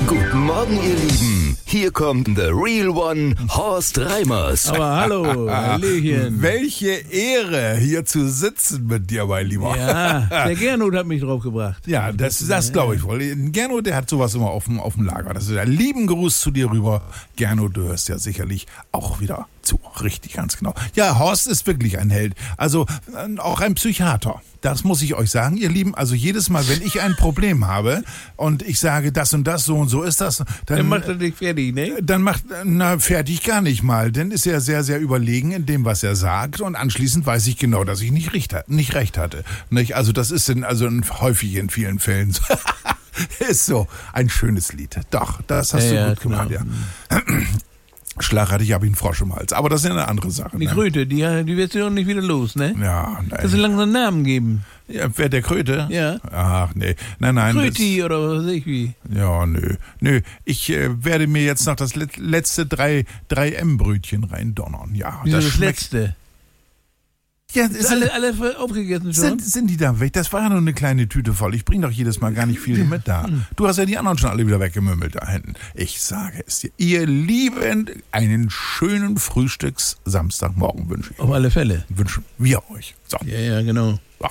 Guten Morgen, ihr Lieben. Hier kommt The Real One, Horst Reimers. Aber hallo, Hallöchen. Welche Ehre, hier zu sitzen mit dir, mein Lieber. Ja, der Gernot hat mich drauf gebracht. Ja, das glaube ich wohl. Gernot, der hat sowas immer auf dem Lager. Das ist ein lieben Gruß zu dir rüber. Gernot, du hörst ja sicherlich auch wieder zu. Richtig, ganz genau. Ja, Horst ist wirklich ein Held. Also auch ein Psychiater. Das muss ich euch sagen, ihr Lieben. Also jedes Mal, wenn ich ein Problem habe und ich sage, das und das, so und so ist das, Dann macht er dich fertig, ne? Dann fertig gar nicht mal. Denn ist er sehr, sehr überlegen in dem, was er sagt. Und anschließend weiß ich genau, dass ich nicht recht hatte. Nicht? Also das ist häufig in vielen Fällen so. Ist so ein schönes Lied. Doch, das hast du gut gemacht, ja. Schlag hatte ich aber einen Frosch im Hals. Aber das ist ja eine andere Sache. Die Kröte, die wird ja auch nicht wieder los, ne? Ja, nein. Kannst du langsam einen Namen geben? Ja, wer der Kröte? Ja. Ach, nee. Nein. Kröti oder was weiß ich wie. Ja, nö. Ich werde mir jetzt noch das letzte 3M-Brötchen reindonnern. Ja, Wieso das schmeckt. letzte? Ja, Alle aufgegessen schon? Sind die da weg? Das war ja nur eine kleine Tüte voll. Ich bringe doch jedes Mal gar nicht viel mit da. Du hast ja die anderen schon alle wieder weggemümmelt da hinten. Ich sage es dir. Ihr Lieben, einen schönen Frühstücks-Samstagmorgen wünsche ich. Auf alle Fälle. Wünschen wir euch. So. Ja, genau. So.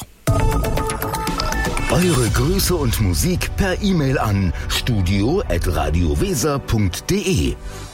Eure Grüße und Musik per E-Mail an studio@radioweser.de.